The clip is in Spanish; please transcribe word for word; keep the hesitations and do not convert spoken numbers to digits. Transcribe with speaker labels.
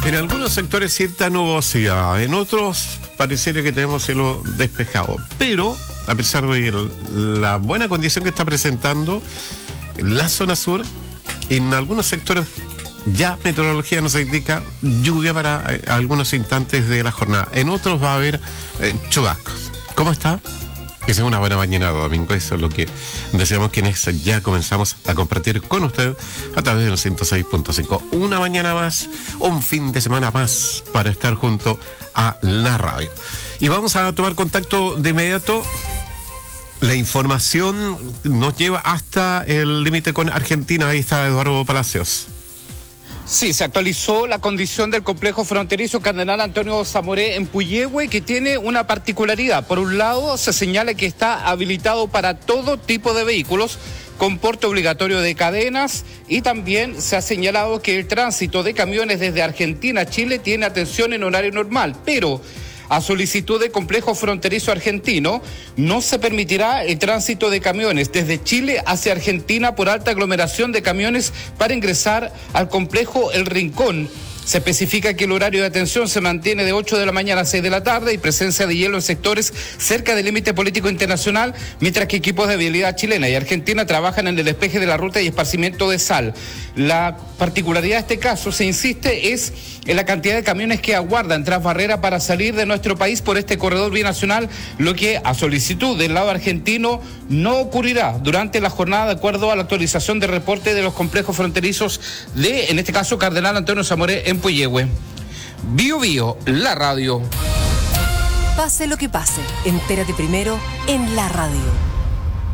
Speaker 1: En algunos sectores cierta nubosidad, en otros pareciera que tenemos cielo despejado, pero a pesar de la buena condición que está presentando la zona sur, en algunos sectores ya meteorología nos indica lluvia para eh, algunos instantes de la jornada, en otros va a haber eh, chubascos. ¿Cómo está? Que sea una buena mañana de domingo, eso es lo que deseamos quienes ya comenzamos a compartir con usted a través del ciento seis punto cinco. Una mañana más, un fin de semana más para estar junto a la radio. Y vamos a tomar contacto de inmediato. La información nos lleva hasta el límite con Argentina. Ahí está Eduardo Palacios.
Speaker 2: Sí, se actualizó la condición del complejo fronterizo Cardenal Antonio Zamoré en Puyehue, que tiene una particularidad. Por un lado, se señala que está habilitado para todo tipo de vehículos, con porte obligatorio de cadenas, y también se ha señalado que el tránsito de camiones desde Argentina a Chile tiene atención en horario normal, pero a solicitud del complejo fronterizo argentino, no se permitirá el tránsito de camiones desde Chile hacia Argentina por alta aglomeración de camiones para ingresar al complejo El Rincón. Se especifica que el horario de atención se mantiene de ocho de la mañana a seis de la tarde y presencia de hielo en sectores cerca del límite político internacional, mientras que equipos de vialidad chilena y argentina trabajan en el despeje de la ruta y esparcimiento de sal. La particularidad de este caso, se insiste, es en la cantidad de camiones que aguardan tras barrera para salir de nuestro país por este corredor binacional, lo que a solicitud del lado argentino no ocurrirá durante la jornada, de acuerdo a la actualización del reporte de los complejos fronterizos de, en este caso, Cardenal Antonio Zamoré en Puyehue. Bio Bio, la radio.
Speaker 3: Pase lo que pase, entérate primero en la radio.